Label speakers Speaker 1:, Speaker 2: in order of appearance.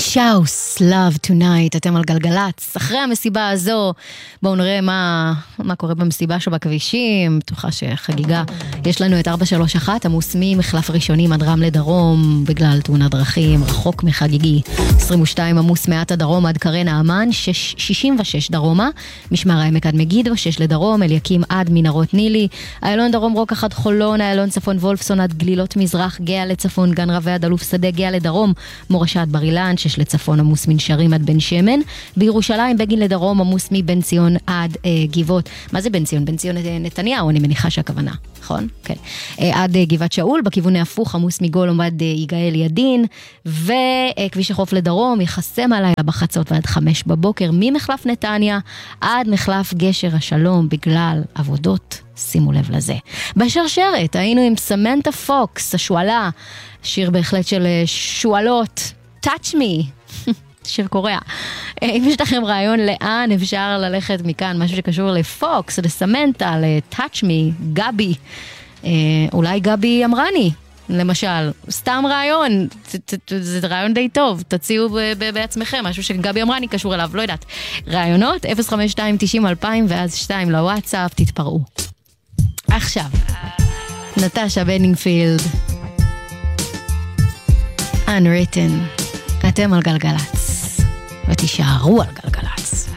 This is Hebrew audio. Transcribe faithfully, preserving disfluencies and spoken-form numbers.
Speaker 1: שאוס, Love Tonight, אתם על גלגלץ. אחרי המסיבה הזו, בואו נראה מה, מה קורה במסיבה שבכבישים, בטוחה שחגיגה. יש לנו את ארבע שלוש אחת, עמוס ממחלף ראשונים עד רמלה דרום, בגלל תאונת דרכים, רחוק מחגיגי. עשרים ושתיים עמוס מעט הדרום עד קרן האמן, שישים ושש דרומה, משמר העמק עד מגידו, שש לדרום, אליקים עד מנהרות נילי, איילון דרום רוקח עד חולון, איילון צפון וולפסון עד גלילות מזרח, גאה לצפון, גן רבי עד אלוף שדה, גאה לדרום, מורשה עד בר אילן, שש לצפון עמוס מנשרים עד בן שמן, בירושלים בגין לדרום עמוס מבן ציון עד אה, גבעות. מה זה בן ציון? בן ציון נתניהו, אני מניחה שהכוונה, נכון? כן. אה, עד אה, גבעת שאול, בכיוון ההפוך עמוס מגול עד אה, יגאל ידין, וכביש החוף לדרום יחסם עליי בחצות ועד חמש בבוקר, ממחלף נתניה עד מחלף גשר השלום, בגלל עבודות. שימו לב לזה. בשרשרת היינו עם סמנטה פוקס, השואלה, שיר בהחלט של שואלות, Touch Me, שיר קוריאה. אם יש לכם רעיון לאן אפשר ללכת מכאן, משהו שקשור לפוקס, לסמנטה, ל-Touch Me, גבי, אולי גבי אמרני, למשל, סתם רעיון, זה רעיון די טוב, תציעו בעצמכם, משהו שגבי אמרני קשור אליו, לא יודעת. רעיונות, אפס חמש שתיים תשעים אלפיים ואז שתיים לוואטסאפ, תתפרעו. עכשיו, נטשה בנינגפילד, Unwritten, אתם על גלגלץ, ותישארו על גלגלץ.